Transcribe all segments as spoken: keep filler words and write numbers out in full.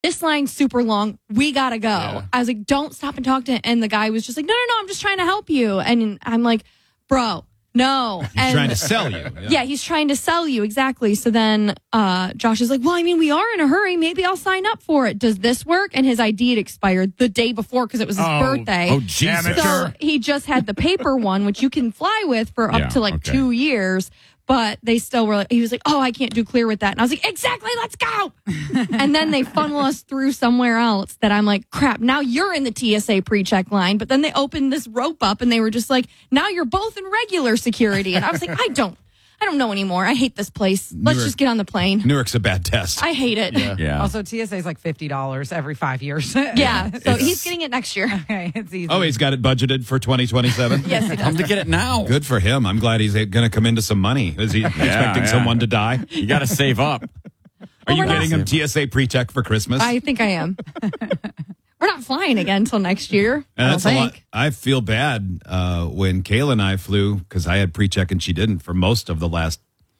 this line's super long. We got to go. Yeah. I was like, don't stop and talk to him. And the guy was just like, no, no, no, I'm just trying to help you. And I'm like, bro, no. He's and trying to sell you. Yeah. yeah, he's trying to sell you. Exactly. So then uh, Josh is like, well, I mean, we are in a hurry. Maybe I'll sign up for it. Does this work? And his I D had expired the day before because it was his Oh. birthday. Oh, Jesus. So he just had the paper one, which you can fly with for up Yeah, to like okay. two years. But they still were, he was like, oh, I can't do clear with that. And I was like, exactly, let's go. And then they funnel us through somewhere else that I'm like, crap, now you're in the T S A pre-check line. But then they opened this rope up and they were just like, now you're both in regular security. And I was like, I don't, I don't know anymore. I hate this place. Let's Newark- just get on the plane. Newark's a bad test. I hate it. Yeah. Yeah. Also, T S A is like fifty dollars every five years. So It's- he's getting it next year. Okay, it's easy. Oh, he's got it budgeted for twenty twenty-seven? Yes, he Time does. to get it now. Good for him. I'm glad he's going to come into some money. Is he expecting yeah. someone to die? You got to save up. Are Well, you we're not- getting him T S A pre-check for Christmas? I think I am. We're not flying again until next year. And I don't that's a lot. think. I feel bad uh, when Kayla and I flew because I had pre-check and she didn't for most of the last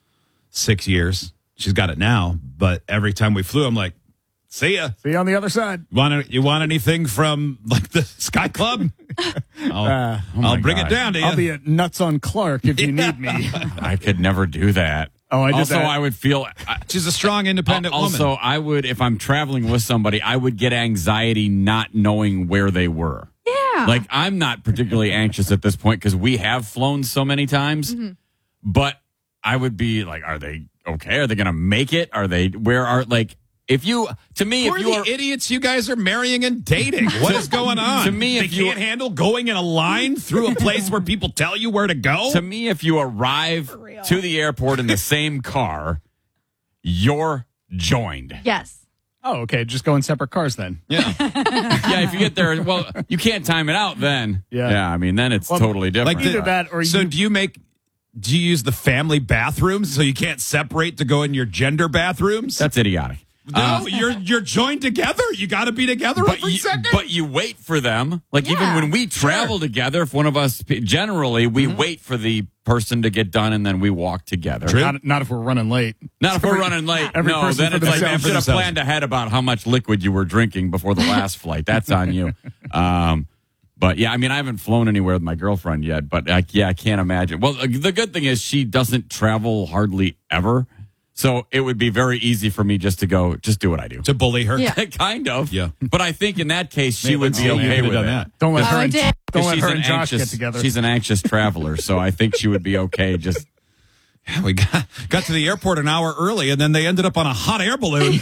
six years. She's got it now, but every time we flew, I'm like, "See ya." See you on the other side. Want you want anything from like the Sky Club? I'll, Uh, oh my I'll bring God. it down to you. I'll be at Nuts on Clark if you need me. I could never do that. Oh, I did also, that. I would feel. I, She's a strong, independent also, woman. I would, if I'm traveling with somebody, I would get anxiety not knowing where they were. Yeah. Like, I'm not particularly anxious at this point because we have flown so many times, Mm-hmm. but I would be like, are they okay? Are they going to make it? Are they, where are, like, if you, to me, Who if are you the are, idiots you guys are marrying and dating? What is going on? To me, they if you- can't handle going in a line through a place where people tell you where to go. to me, if you arrive to the airport in the same car, you're joined. yes. Oh, okay. Just go in separate cars then. yeah, Yeah, if you get there, well, you can't time it out then. Yeah. Yeah, I mean, then it's Well, totally different. like the- Either that or so you. do you make? Do you use the family bathrooms so you can't separate to go in your gender bathrooms? That's idiotic. no, you're you're joined together. You got to be together But every you, second. but you wait for them. Like even Yeah, when we travel together, if one of us, generally, we wait for the person to get done and then we walk together. True. not, not if we're running late. Not if we're running late. Every no, person then for it's like, themselves. you should have Themselves. planned ahead about how much liquid you were drinking before the last flight. That's on you. Um, but yeah, I mean, I haven't flown anywhere with my girlfriend yet, but I, yeah, I can't imagine. Well, the good thing is she doesn't travel hardly ever. So it would be very easy for me just to go, just do what I do. to bully her. Yeah. Kind of. Yeah. But I think in that case, she Maybe would let's be see, you okay could've with done it. that. Don't let Oh, her I and, did. don't let She's her an and Josh anxious, get together. She's an anxious traveler, so I think she would be okay. Just Yeah, we got got to the airport an hour early, and then they ended up on a hot air balloon.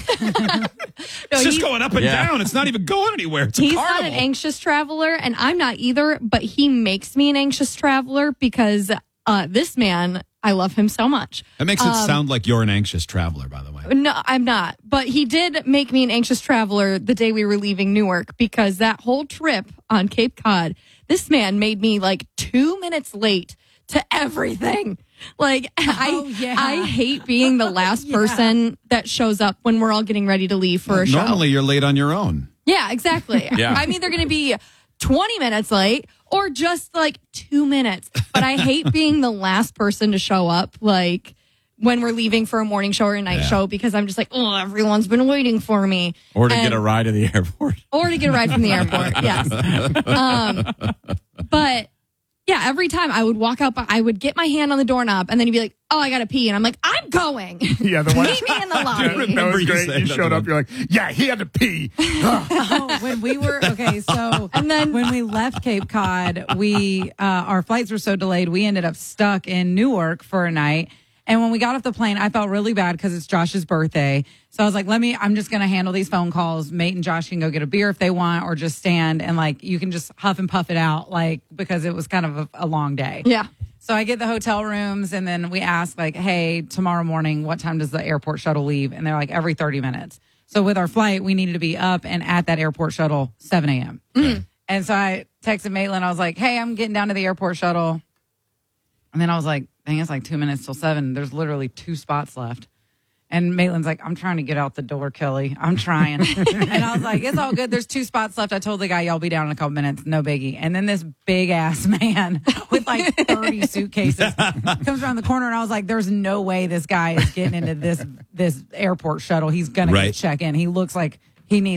No, It's just he- going up and Yeah. down. It's not even going anywhere. It's a He's not carnival. an anxious traveler, and I'm not either, but he makes me an anxious traveler because uh, this man, I love him so much. That makes it Um, sound like you're an anxious traveler, by the way. No, I'm not. But he did make me an anxious traveler the day we were leaving Newark because that whole trip on Cape Cod, this man made me like two minutes late to everything. Like I, yeah. I hate being the last person that shows up when we're all getting ready to leave for a show. Normally, you're late on your own. Yeah, exactly. Yeah. I'm either going to be twenty minutes late or just like two minutes. But I hate being the last person to show up, like when we're leaving for a morning show or a night Yeah. show, because I'm just like, oh, everyone's been waiting for me. or to And- get a ride to the airport. Or to get a ride from the airport, yes. Um, but yeah, every time I would walk up, I would get my hand on the doorknob and then he'd be like, oh, I got to pee. And I'm like, I'm going. yeah, the one. Meet me in the That lobby. was you great. saying You that showed to up. him. You're like, yeah, he had to pee. Oh, when we were okay, so And then- when we left Cape Cod, we uh, our flights were so delayed, we ended up stuck in Newark for a night. And when we got off the plane, I felt really bad because it's Josh's birthday. So I was like, let me, I'm just going to handle these phone calls. Mate and Josh can go get a beer if they want, or just stand and like, you can just huff and puff it out, like, because it was kind of a, a long day. Yeah. So I get the hotel rooms and then we ask like, hey, tomorrow morning, what time does the airport shuttle leave? And they're like, every thirty minutes. So with our flight, we needed to be up and at that airport shuttle seven a.m. And so I texted Maitland. I was like, hey, I'm getting down to the airport shuttle. And then I was like, dang, it's like two minutes till seven. There's literally two spots left. And Maitland's like, I'm trying to get out the door, Kelly. I'm trying. And I was like, it's all good. There's two spots left. I told the guy, y'all be down in a couple minutes. No biggie. And then this big ass man with like thirty suitcases comes around the corner. And I was like, there's no way this guy is getting into this, this airport shuttle. He's going Right. to check in. He looks like he needs